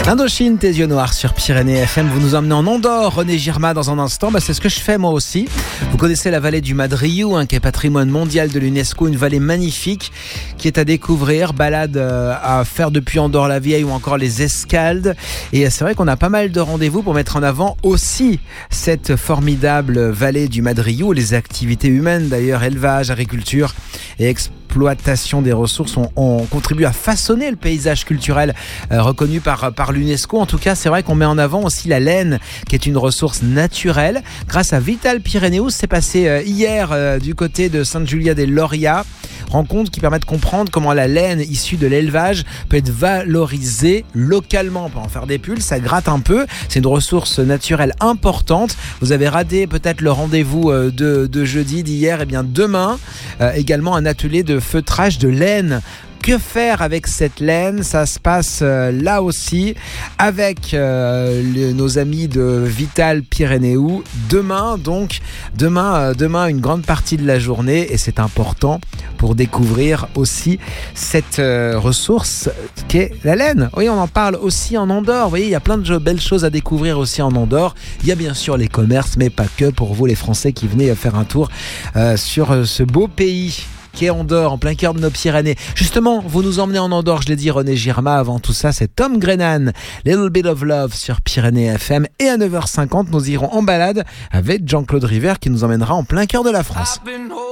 Indochine, tes yeux noirs sur Pyrénées FM. Vous nous emmenez en Andorre, René Girma, dans un instant. C'est ce que je fais moi aussi. Vous connaissez la vallée du Madriou, qui est patrimoine mondial de l'UNESCO, une vallée magnifique qui est à découvrir, balade à faire depuis Andorre-la-Vieille ou encore les Escaldes. Et c'est vrai qu'on a pas mal de rendez-vous pour mettre en avant aussi cette formidable vallée du Madriou, les activités humaines d'ailleurs, élevage, agriculture et exploitation des ressources ont contribué à façonner le paysage culturel reconnu par l'UNESCO. En tout cas, c'est vrai qu'on met en avant aussi la laine, qui est une ressource naturelle. Grâce à Vital Pyrénéus, c'est passé hier du côté de Sainte-Julia-des-Lauria. Rencontre qui permet de comprendre comment la laine issue de l'élevage peut être valorisée localement. On peut en faire des pulls, ça gratte un peu. C'est une ressource naturelle importante. Vous avez raté peut-être le rendez-vous de jeudi d'hier. Et bien demain, également un atelier de feutrage de laine. Que faire avec cette laine ? Ça se passe là aussi avec nos amis de Vital Pyrénéus. Demain, une grande partie de la journée, et c'est important pour découvrir aussi cette ressource qu'est la laine. Oui, on en parle aussi en Andorre. Vous voyez, il y a plein de belles choses à découvrir aussi en Andorre. Il y a bien sûr les commerces, mais pas que, pour vous les Français qui venez faire un tour sur ce beau pays qui est Andorre, en plein cœur de nos Pyrénées. Justement, vous nous emmenez en Andorre, je l'ai dit, René Girma. Avant tout ça, c'est Tom Grennan, Little Bit of Love sur Pyrénées FM. Et à 9h50, nous irons en balade avec Jean-Claude River qui nous emmènera en plein cœur de la France.